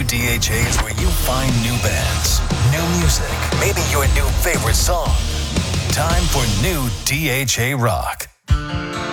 DHA is where you find new bands, new music, maybe your new favorite song. Time for new DHA Rock.